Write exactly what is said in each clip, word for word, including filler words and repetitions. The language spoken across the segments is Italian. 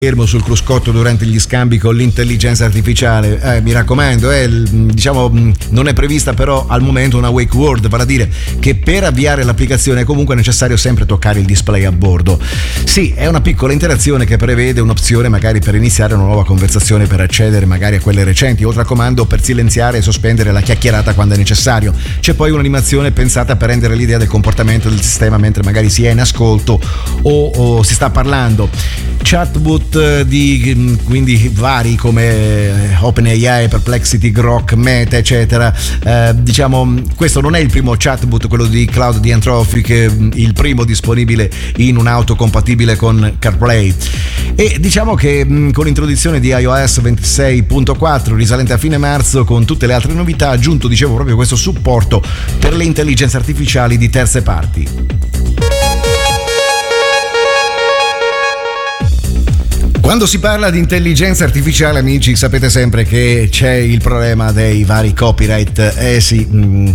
fermo sul cruscotto durante gli scambi con l'intelligenza artificiale. Eh, mi raccomando, eh, diciamo non è prevista però al momento una wake word, vale a dire che per avviare l'applicazione è comunque necessario sempre toccare il display a bordo. Sì, è una piccola interazione che prevede un'opzione magari per iniziare una nuova conversazione, per accedere magari a quelle recenti, oltre a comando per silenziare e sospendere la chiacchierata quando è necessario. C'è poi un'animazione pensata per rendere l'idea del comportamento del sistema mentre magari si è in ascolto o, o si sta parlando. Chatbot di quindi vari come OpenAI, Perplexity, Grok, Meta eccetera. Eh, diciamo questo non è il primo chatbot, quello di Cloud di Anthropic, il primo disponibile in un'auto compatibile con CarPlay, e diciamo che mh, con l'introduzione di iOS ventisei punto quattro risalente a fine marzo, con tutte le altre novità, ha aggiunto dicevo proprio questo supporto per le intelligenze artificiali di terze parti. Quando si parla di intelligenza artificiale, amici, sapete sempre che c'è il problema dei vari copyright. Eh sì, mh,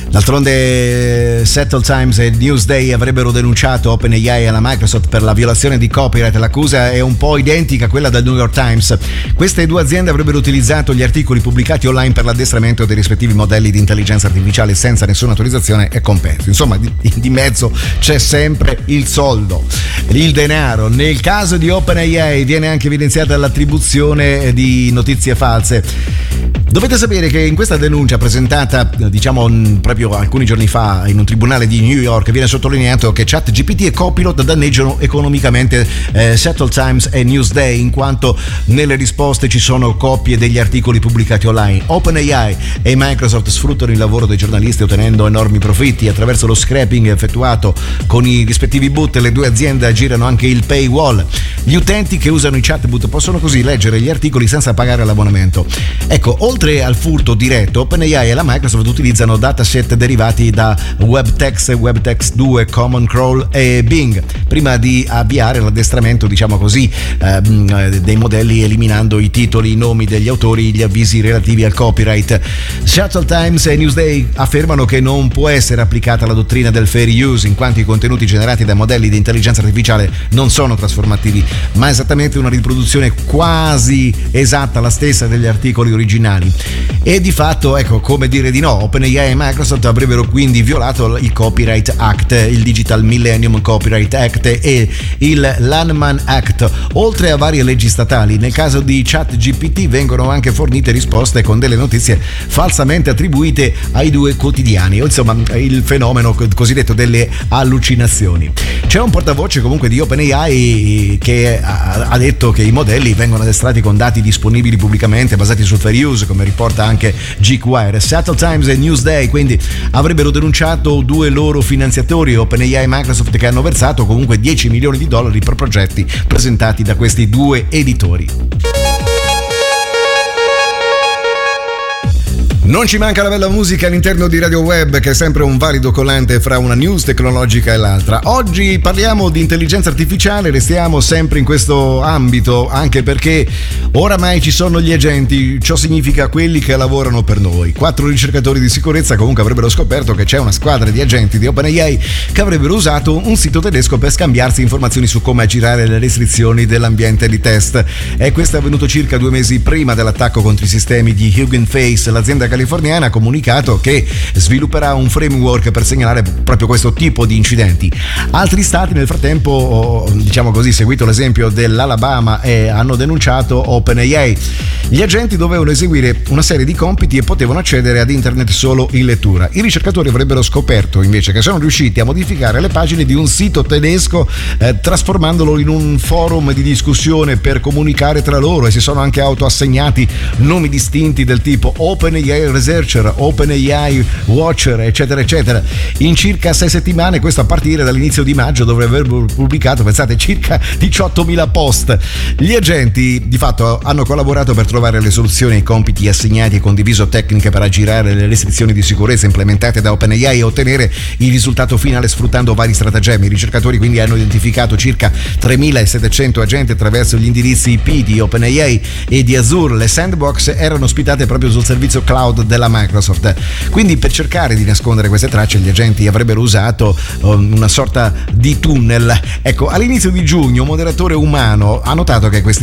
d'altronde Settle Times e Newsday avrebbero denunciato OpenAI e la Microsoft per la violazione di copyright. L'accusa è un po' identica a quella del New York Times. Queste due aziende avrebbero utilizzato gli articoli pubblicati online per l'addestramento dei rispettivi modelli di intelligenza artificiale senza nessuna autorizzazione e compenso. Insomma, di, di mezzo c'è sempre il soldo, il denaro. Nel caso di OpenAI viene anche evidenziata l'attribuzione di notizie false. Dovete sapere che in questa denuncia presentata diciamo proprio alcuni giorni fa in un tribunale di New York viene sottolineato che ChatGPT e Copilot danneggiano economicamente eh, Settle Times e Newsday, in quanto nelle risposte ci sono copie degli articoli pubblicati online. OpenAI e Microsoft sfruttano il lavoro dei giornalisti ottenendo enormi profitti attraverso lo scraping effettuato con i rispettivi boot. Le due aziende aggirano anche il paywall. Gli utenti che usano i chatbot possono così leggere gli articoli senza pagare l'abbonamento. Ecco, oltre al furto diretto, OpenAI e la Microsoft utilizzano dataset derivati da WebText, WebText due, Common Crawl e Bing prima di avviare l'addestramento, diciamo così, ehm, dei modelli, eliminando i titoli, i nomi degli autori, gli avvisi relativi al copyright. Shuttle Times e Newsday affermano che non può essere applicata la dottrina del fair use, in quanto i contenuti generati da modelli di intelligenza artificiale non sono trasformativi, ma esattamente una riproduzione quasi esatta, la stessa, degli articoli originali. E di fatto, ecco, come dire di no, OpenAI e Microsoft avrebbero quindi violato il Copyright Act, il Digital Millennium Copyright Act e il Lanham Act, oltre a varie leggi statali. Nel caso di ChatGPT vengono anche fornite risposte con delle notizie falsamente attribuite ai due quotidiani, o insomma il fenomeno cosiddetto delle allucinazioni. C'è un portavoce comunque di OpenAI che ha detto che i modelli vengono addestrati con dati disponibili pubblicamente basati sul fair use, come riporta anche GeekWire. Settle Times e Newsday quindi avrebbero denunciato due loro finanziatori, OpenAI e Microsoft, che hanno versato comunque dieci milioni di dollari per progetti presentati da questi due editori. Non ci manca la bella musica all'interno di Radio Web, che è sempre un valido collante fra una news tecnologica e l'altra. Oggi parliamo di intelligenza artificiale, restiamo sempre in questo ambito, anche perché oramai ci sono gli agenti, ciò significa quelli che lavorano per noi. Quattro ricercatori di sicurezza comunque avrebbero scoperto che c'è una squadra di agenti di OpenAI che avrebbero usato un sito tedesco per scambiarsi informazioni su come aggirare le restrizioni dell'ambiente di test. E questo è avvenuto circa due mesi prima dell'attacco contro i sistemi di Hugging Face. L'azienda californiana ha comunicato che svilupperà un framework per segnalare proprio questo tipo di incidenti. Altri stati nel frattempo, diciamo così, seguito l'esempio dell'Alabama, e hanno denunciato OpenAI. Gli agenti dovevano eseguire una serie di compiti e potevano accedere ad internet solo in lettura. I ricercatori avrebbero scoperto invece che sono riusciti a modificare le pagine di un sito tedesco eh, trasformandolo in un forum di discussione per comunicare tra loro, e si sono anche autoassegnati nomi distinti del tipo OpenAI Researcher, OpenAI Watcher, eccetera eccetera. In circa sei settimane, questo a partire dall'inizio di maggio, dovrebbero pubblicato, pensate, circa diciottomila post. Gli agenti di fatto hanno collaborato per trovare le soluzioni ai compiti assegnati e condiviso tecniche per aggirare le restrizioni di sicurezza implementate da OpenAI e ottenere il risultato finale sfruttando vari stratagemmi. I ricercatori quindi hanno identificato circa tremilasettecento agenti attraverso gli indirizzi I P di OpenAI e di Azure. Le sandbox erano ospitate proprio sul servizio cloud cloud della Microsoft. Quindi per cercare di nascondere queste tracce gli agenti avrebbero usato um, una sorta di tunnel. Ecco, all'inizio di giugno un moderatore umano ha notato che questi